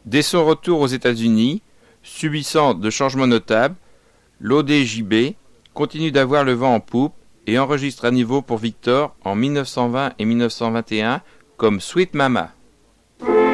Dès son retour aux États-Unis, subissant de changements notables, l'ODJB continue d'avoir le vent en poupe et enregistre à nouveau pour Victor en 1920 et 1921 comme Sweet Mama.